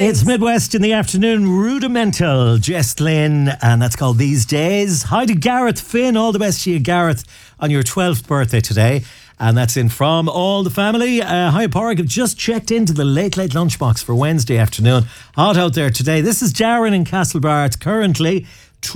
It's Midwest in the afternoon, Rudimental, Jess Lynn, and that's called These Days. Hi to Gareth Finn, all the best to you, Gareth, on your 12th birthday today. And that's in from all the family. Hi, Porrick, I've just checked into the late lunchbox for Wednesday afternoon. Hot out there today. This is Darren in Castlebar. It's currently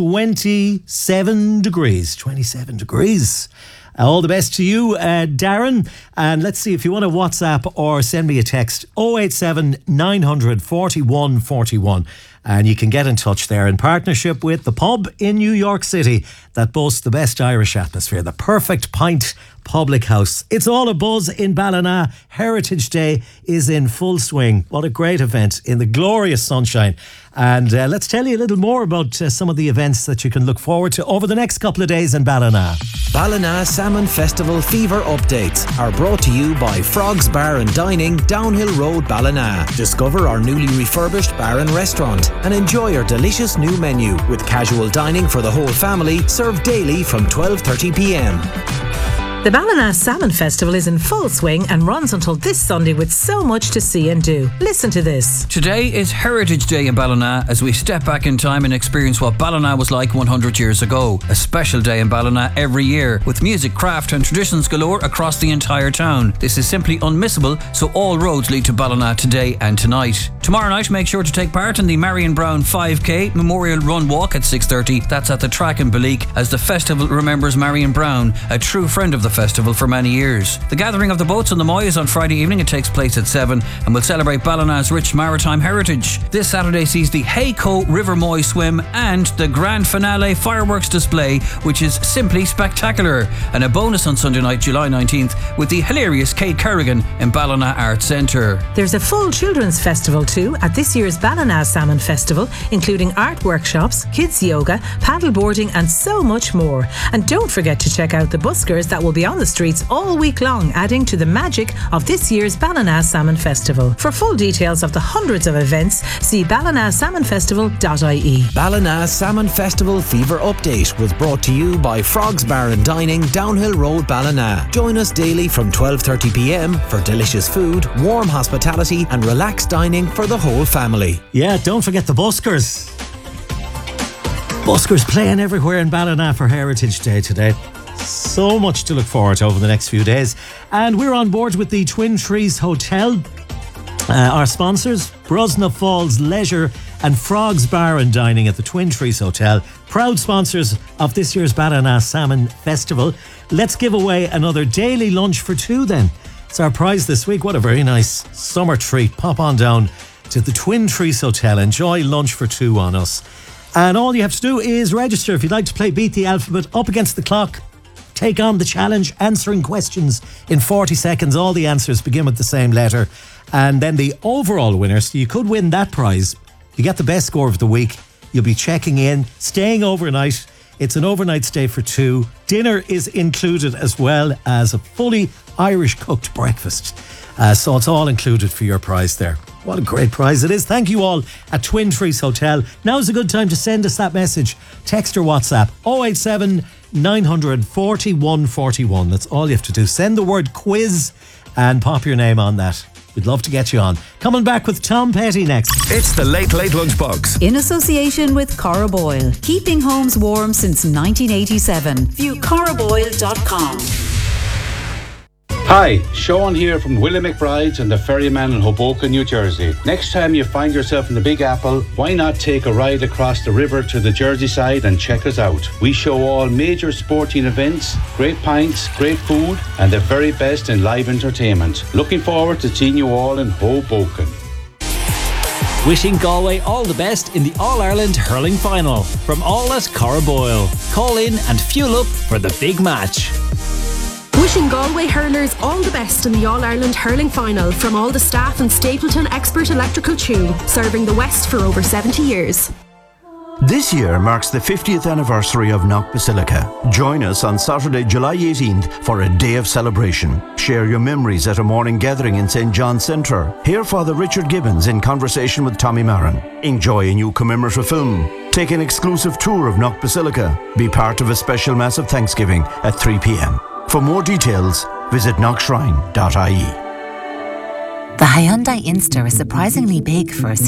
27 degrees. 27 degrees. All the best to you, Darren. And let's see if you want to WhatsApp or send me a text, 087 900 41 41. And you can get in touch there in partnership with the pub in New York City that boasts the best Irish atmosphere, the Perfect Pint Public House. It's all a buzz in Ballina. Heritage Day is in full swing. What a great event in the glorious sunshine. And let's tell you a little more about some of the events that you can look forward to over the next couple of days in Ballina. Ballina Salmon Festival Fever updates are brought to you by Frogs Bar and Dining, Downhill Road, Ballina. Discover our newly refurbished bar and restaurant and enjoy our delicious new menu with casual dining for the whole family, served daily from 12:30 p.m. The Ballina Salmon Festival is in full swing and runs until this Sunday with so much to see and do. Listen to this. Today is Heritage Day in Ballina as we step back in time and experience what Ballina was like 100 years ago. A special day in Ballina every year with music, craft and traditions galore across the entire town. This is simply unmissable, so all roads lead to Ballina today and tonight. Tomorrow night, make sure to take part in the Marion Brown 5K Memorial Run Walk at 6:30. That's at the track in Balleek as the festival remembers Marion Brown, a true friend of the festival for many years. The gathering of the boats on the Moy is on Friday evening. It takes place at 7 and will celebrate Ballina's rich maritime heritage. This Saturday sees the Hayco River Moy swim and the grand finale fireworks display, which is simply spectacular. And a bonus on Sunday night, July 19th, with the hilarious Kate Kerrigan in Ballina Arts Centre. There's a full children's festival too at this year's Ballina Salmon Festival, including art workshops, kids yoga, paddle boarding and so much more. And don't forget to check out the buskers that will be on the streets all week long, adding to the magic of this year's Ballina Salmon Festival. For full details of the hundreds of events, see ballinasalmonfestival.ie. Ballina Salmon Festival Fever Update was brought to you by Frogs Bar and Dining, Downhill Road, Ballina. Join us daily from 12:30 p.m. for delicious food, warm hospitality and relaxed dining for the whole family. Yeah, don't forget the buskers. Buskers playing everywhere in Ballina for Heritage Day today. So much to look forward to over the next few days. And we're on board with the Twin Trees Hotel. Our sponsors, Brosna Falls Leisure and Frogs Bar and Dining at the Twin Trees Hotel. Proud sponsors of this year's Ballina Salmon Festival. Let's give away another daily lunch for two then. It's our prize this week. What a very nice summer treat. Pop on down to the Twin Trees Hotel. Enjoy lunch for two on us. And all you have to do is register if you'd like to play Beat the Alphabet up against the clock. Take on the challenge, answering questions in 40 seconds. All the answers begin with the same letter. And then the overall winner, so you could win that prize. You get the best score of the week. You'll be checking in, staying overnight. It's an overnight stay for two. Dinner is included as well as a fully Irish cooked breakfast. So it's all included for your prize there. What a great prize it is. Thank you all at Twin Trees Hotel. Now's a good time to send us that message. Text or WhatsApp 087 900 41 41. That's all you have to do. Send the word quiz and pop your name on that. We'd love to get you on. Coming back with Tom Petty next. It's the Late Lunchbox. In association with Cora Boyle. Keeping homes warm since 1987. View coraboyle.com. Hi, Sean here from Willie McBride's and the Ferryman in Hoboken, New Jersey. Next time you find yourself in the Big Apple, why not take a ride across the river to the Jersey side and check us out? We show all major sporting events, great pints, great food, and the very best in live entertainment. Looking forward to seeing you all in Hoboken. Wishing Galway all the best in the All-Ireland Hurling Final. From all at Cora Boyle. Call in and fuel up for the big match. Wishing Galway hurlers all the best in the All-Ireland Hurling Final from all the staff and Stapleton Expert Electrical Tune, serving the West for over 70 years. This year marks the 50th anniversary of Knock Basilica. Join us on Saturday, July 18th for a day of celebration. Share your memories at a morning gathering in St. John's Centre. Hear Father Richard Gibbons in conversation with Tommy Marin. Enjoy a new commemorative film. Take an exclusive tour of Knock Basilica. Be part of a special Mass of Thanksgiving at 3 p.m. For more details, visit knockshrine.ie. The Hyundai Inster is surprisingly big for a